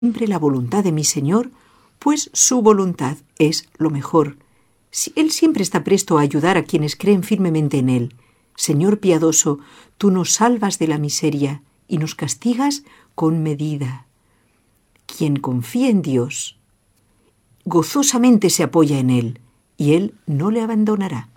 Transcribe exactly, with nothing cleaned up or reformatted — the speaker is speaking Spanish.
siempre la voluntad de mi Señor, pues su voluntad es lo mejor. Él siempre está presto a ayudar a quienes creen firmemente en Él. Señor piadoso, tú nos salvas de la miseria y nos castigas con medida. Quien confía en Dios, gozosamente se apoya en Él, y Él no le abandonará.